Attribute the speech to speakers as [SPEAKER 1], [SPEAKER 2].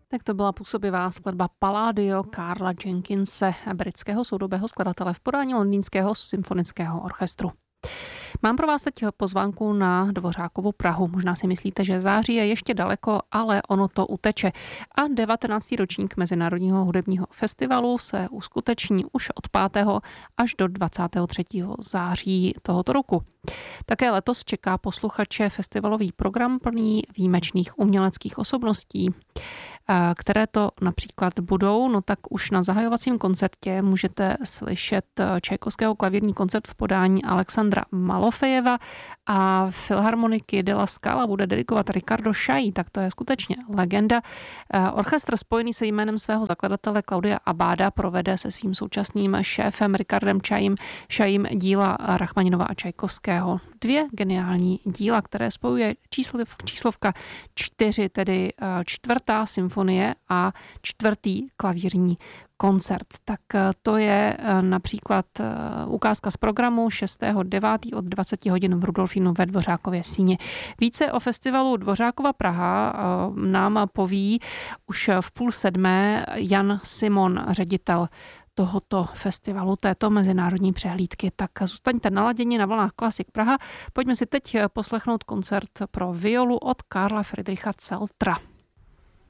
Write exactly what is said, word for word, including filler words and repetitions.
[SPEAKER 1] Tak to byla působivá skladba Palladio Karla Jenkinse, britského soudobého skladatele v podání londýnského symfonického orchestru. Mám pro vás teď pozvánku na Dvořákovu Prahu. Možná si myslíte, že září je ještě daleko, ale ono to uteče. A devatenáctý ročník Mezinárodního hudebního festivalu se uskuteční už od pátého až do dvacátého třetího září tohoto roku. Také letos čeká posluchače festivalový program plný výjimečných uměleckých osobností. Které to například budou, no tak už na zahajovacím koncertě můžete slyšet Čajkovského klavírní koncert v podání Alexandra Malofejeva a Filharmoniky de la Scala bude dedikovat Riccardo Chailly, tak to je skutečně legenda. Orchestr spojený se jménem svého zakladatele Claudia Abada provede se svým současným šéfem Riccardem Chaillym Chaillym díla Rachmaninova a Čajkovského. Dvě geniální díla, které spojuje číslov, číslovka čtyři, tedy čtvrtá symfonie a čtvrtý klavírní koncert. Tak to je například ukázka z programu šestého devátého od dvacet hodin v Rudolfínu ve Dvořákově síni. Více o festivalu Dvořákova Praha nám poví už v půl sedmé Jan Simon, ředitel tohoto festivalu, této mezinárodní přehlídky. Tak zůstaňte naladěni na vlnách Klasik Praha. Pojďme si teď poslechnout koncert pro violu od Karla Friedricha Zeltera.